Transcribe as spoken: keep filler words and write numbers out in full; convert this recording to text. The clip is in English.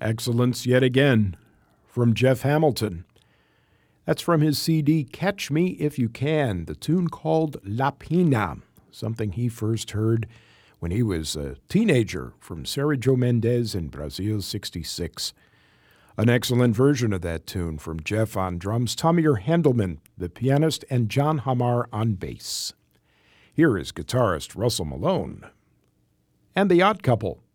Excellence yet again from Jeff Hamilton. That's from his C D Catch Me If You Can, the tune called La Pina, something he first heard when he was a teenager from Sergio Mendes in Brazil sixty-six. An excellent version of that tune from Jeff on drums, Tamir Handelman, the pianist, and John Hamar on bass. Here is guitarist Russell Malone and The Odd Couple.